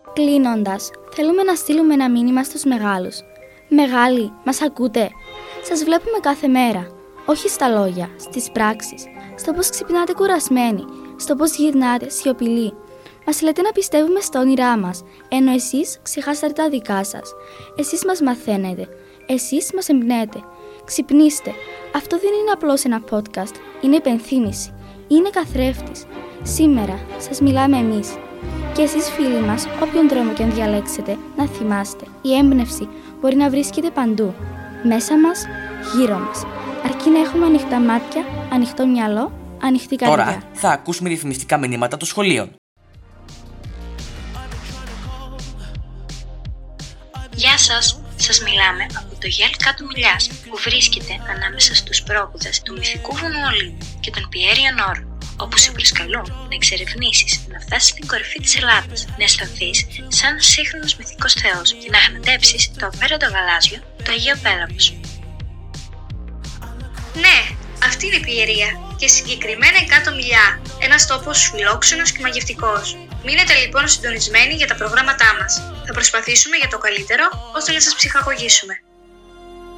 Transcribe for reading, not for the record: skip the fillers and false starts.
Κλείνοντας, θέλουμε να στείλουμε ένα μήνυμα στους μεγάλους. Μεγάλοι, μας ακούτε? Σας βλέπουμε κάθε μέρα. Όχι στα λόγια, στις πράξεις. Στο πώς ξυπνάτε κουρασμένοι, στο πώς γυρνάτε σιωπηλοί. Μας λέτε να πιστεύουμε στα όνειρά μας, ενώ εσείς ξεχάσατε τα δικά σας. Εσείς μας μαθαίνετε, εσείς μας εμπνέετε. Ξυπνήστε. Αυτό δεν είναι απλώς ένα podcast, είναι υπενθύμηση, είναι καθρέφτης. Σήμερα σας μιλάμε εμείς. Και εσείς φίλοι μας, όποιον δρόμο και αν διαλέξετε, να θυμάστε, η έμπνευση μπορεί να βρίσκεται παντού. Μέσα μας, γύρω μας. Αρκεί να έχουμε ανοιχτά μάτια, ανοιχτό μυαλό, ανοιχτή καρδιά. Τώρα θα ακούσουμε διαφημιστικά μηνύματα των σχολείων. Γεια σας! Σας μιλάμε από το Γέλ Κάτω Μιλιάς, που βρίσκεται ανάμεσα στους πρόποδες του μυθικού βουνού Ολύμπου και των Πιέριων Όρων, όπου σε προσκαλούν να εξερευνήσεις, να φτάσεις στην κορυφή της Ελλάδας, να αισθανθείς σαν σύγχρονος μυθικός θεός και να γναντέψεις το απέραντο γαλάζιο, το Αγίο Πέλαγος. Ναι, αυτή είναι η Πιερία και συγκεκριμένα η Κάτω Μιλιά, ένας τόπος φιλόξενος και μαγευτικός. Μείνετε λοιπόν συντονισμένοι για τα προγράμματά μας. Θα προσπαθήσουμε για το καλύτερο ώστε να σας ψυχαγωγήσουμε.